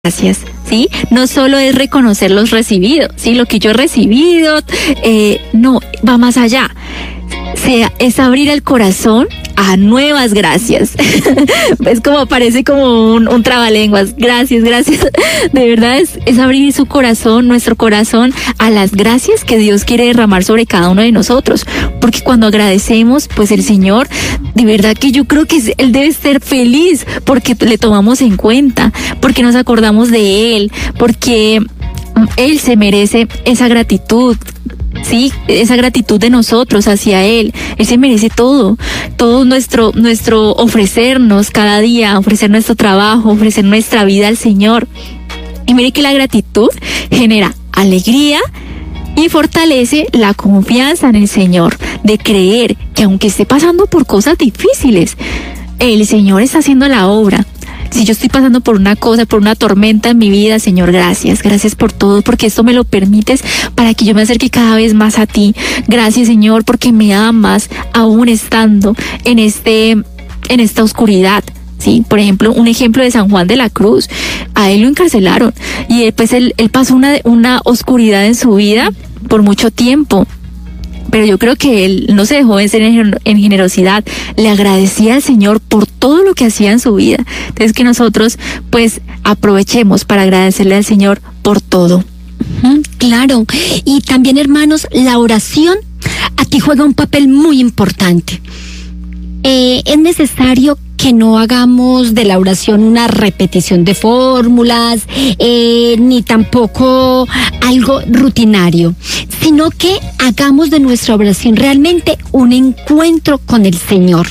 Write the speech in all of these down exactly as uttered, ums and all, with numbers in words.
gracias, ¿sí? No solo es reconocer los recibidos, ¿sí? Lo que yo he recibido, eh, no, va más allá. Sea, es abrir el corazón a nuevas gracias. Es como, parece como un, un trabalenguas. Gracias, gracias. De verdad es, es abrir su corazón, nuestro corazón, a las gracias que Dios quiere derramar sobre cada uno de nosotros. Porque cuando agradecemos, pues el Señor, de verdad que yo creo que Él debe estar feliz porque le tomamos en cuenta, porque nos acordamos de Él, porque Él se merece esa gratitud. Sí, esa gratitud de nosotros hacia Él. Él se merece todo, todo nuestro, nuestro ofrecernos cada día, ofrecer nuestro trabajo, ofrecer nuestra vida al Señor. Y mire que la gratitud genera alegría y fortalece la confianza en el Señor, de creer que aunque esté pasando por cosas difíciles, el Señor está haciendo la obra. Si yo estoy pasando por una cosa, por una tormenta en mi vida, Señor, gracias, gracias por todo, porque esto me lo permites para que yo me acerque cada vez más a ti. Gracias, Señor, porque me amas aún estando en este, en esta oscuridad. Sí, por ejemplo, un ejemplo de San Juan de la Cruz. A él lo encarcelaron y él, pues él, él pasó una, una oscuridad en su vida por mucho tiempo. Pero yo creo que él no se dejó vencer en, en generosidad, le agradecía al Señor por todo lo que hacía en su vida. Entonces que nosotros pues aprovechemos para agradecerle al Señor por todo. Uh-huh, claro, y también, hermanos, la oración aquí juega un papel muy importante. Eh, es necesario que no hagamos de la oración una repetición de fórmulas, eh, ni tampoco algo rutinario, sino que hagamos de nuestra oración realmente un encuentro con el Señor.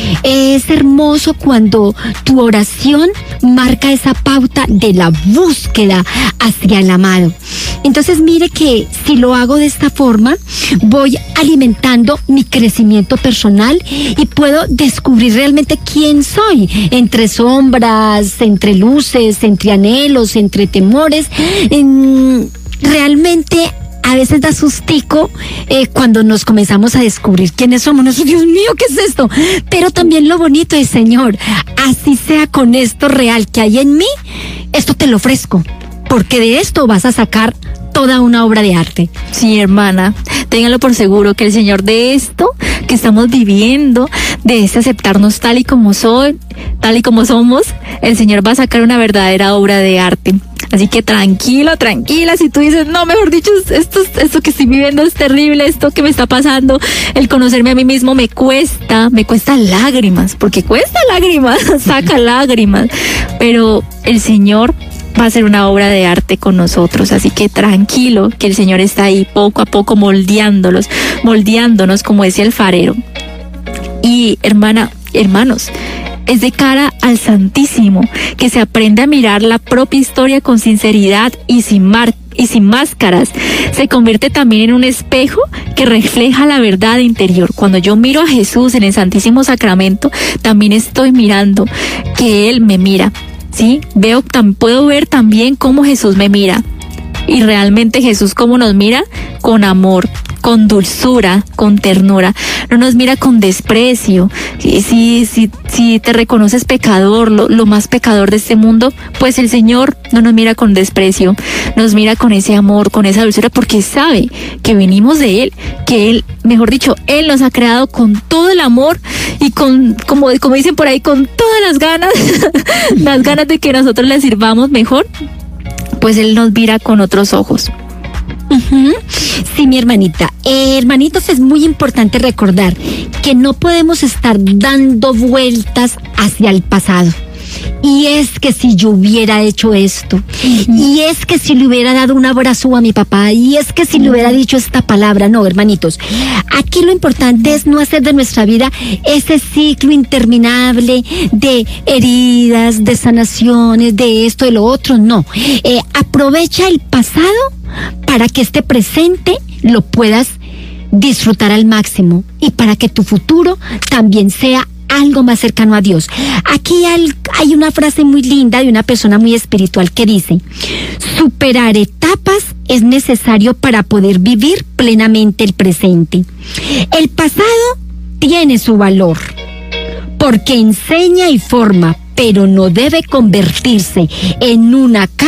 Es hermoso cuando tu oración marca esa pauta de la búsqueda hacia el amado. Entonces mire que si lo hago de esta forma, voy alimentando mi crecimiento personal y puedo descubrir realmente quién soy, entre sombras, entre luces, entre anhelos, entre temores. En, realmente a veces da sustico eh, cuando nos comenzamos a descubrir quiénes somos. Nosotros, Dios mío, ¿qué es esto? Pero también lo bonito es, Señor, así sea con esto real que hay en mí, esto te lo ofrezco, porque de esto vas a sacar toda una obra de arte. Sí, hermana, ténganlo por seguro que el Señor de esto que estamos viviendo, de este aceptarnos tal y como soy, tal y como somos, el Señor va a sacar una verdadera obra de arte. Así que tranquilo, tranquila, si tú dices, no, mejor dicho, esto, esto que estoy viviendo es terrible, esto que me está pasando, el conocerme a mí mismo me cuesta, me cuesta lágrimas, porque cuesta lágrimas, saca lágrimas, pero el Señor va a ser una obra de arte con nosotros, así que tranquilo, que el Señor está ahí poco a poco moldeándolos, moldeándonos como ese alfarero. Y hermana, hermanos, es de cara al Santísimo que se aprende a mirar la propia historia con sinceridad y sin mar y sin máscaras. Se convierte también en un espejo que refleja la verdad interior. Cuando yo miro a Jesús en el Santísimo Sacramento, también estoy mirando que Él me mira. Sí, veo, tam, puedo ver también cómo Jesús me mira. Y realmente Jesús cómo nos mira, con amor, con dulzura, con ternura. No nos mira con desprecio. Si, si, si, si te reconoces pecador, lo, lo más pecador de este mundo, pues el Señor no nos mira con desprecio. Nos mira con ese amor, con esa dulzura, porque sabe que venimos de Él, que Él, mejor dicho, Él nos ha creado con todo el amor y con, como, como dicen por ahí, con todas las ganas, las ganas de que nosotros le sirvamos mejor, pues Él nos mira con otros ojos. Uh-huh. Sí, mi hermanita. Eh, hermanitos, es muy importante recordar que no podemos estar dando vueltas hacia el pasado. Y es que si yo hubiera hecho esto, y es que si le hubiera dado un abrazo a mi papá, y es que si le hubiera dicho esta palabra. No, hermanitos, aquí lo importante es no hacer de nuestra vida ese ciclo interminable de heridas, de sanaciones, de esto, de lo otro. No, eh, aprovecha el pasado para que este presente lo puedas disfrutar al máximo y para que tu futuro también sea algo más cercano a Dios. Aquí hay una frase muy linda de una persona muy espiritual que dice: superar etapas es necesario para poder vivir plenamente el presente. El pasado tiene su valor, porque enseña y forma, pero no debe convertirse en una